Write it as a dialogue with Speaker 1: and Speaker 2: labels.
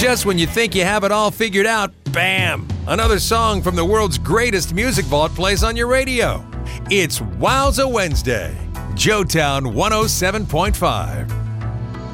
Speaker 1: Just when you think you have it all figured out, bam! Another song from the world's greatest music vault plays on your radio. It's Wowza Wednesday, Joetown 107.5.